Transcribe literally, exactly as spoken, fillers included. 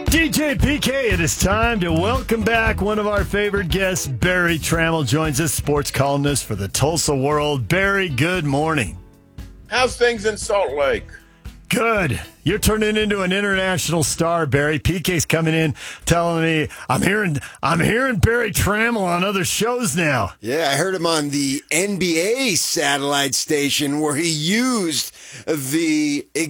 D J P K, it is time to welcome back one of our favorite guests. Barry Trammell joins us, sports columnist for the Tulsa World. Barry, good morning. How's things in Salt Lake? Good. You're turning into an international star, Barry. P K's coming in telling me I'm hearing I'm hearing Barry Trammell on other shows now. Yeah, I heard him on the N B A satellite station where he used the